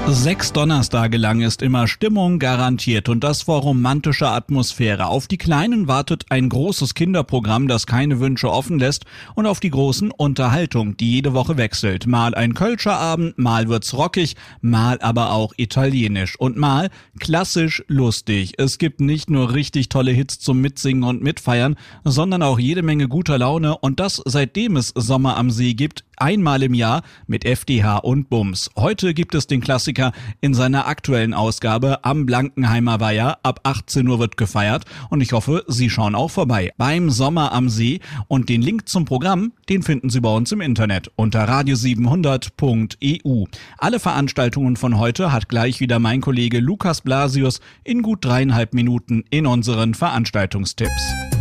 6 Donnerstage lang ist immer Stimmung garantiert und das vor romantischer Atmosphäre. Auf die Kleinen wartet ein großes Kinderprogramm, das keine Wünsche offen lässt, und auf die Großen Unterhaltung, die jede Woche wechselt. Mal ein Kölscher Abend, mal wird's rockig, mal aber auch italienisch und mal klassisch lustig. Es gibt nicht nur richtig tolle Hits zum Mitsingen und Mitfeiern, sondern auch jede Menge guter Laune, und das seitdem es Sommer am See gibt. Einmal im Jahr mit FDH und Bums. Heute gibt es den Klassiker in seiner aktuellen Ausgabe am Blankenheimer Weiher. Ab 18 Uhr wird gefeiert und ich hoffe, Sie schauen auch vorbei beim Sommer am See. Und den Link zum Programm, den finden Sie bei uns im Internet unter radio700.eu. Alle Veranstaltungen von heute hat gleich wieder mein Kollege Lukas Blasius in gut 3,5 Minuten in unseren Veranstaltungstipps.